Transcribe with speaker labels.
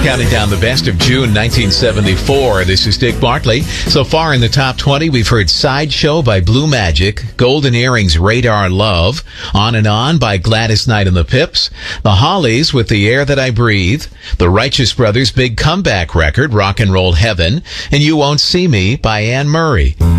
Speaker 1: Counting down the best of June 1974. This is Dick Bartley. So far in the top 20, we've heard Sideshow by Blue Magic, Golden Earrings, Radar Love, On and On by Gladys Knight and the Pips, The Hollies with The Air That I Breathe, The Righteous Brothers' big comeback record, Rock and Roll Heaven, and You Won't See Me by Anne Murray.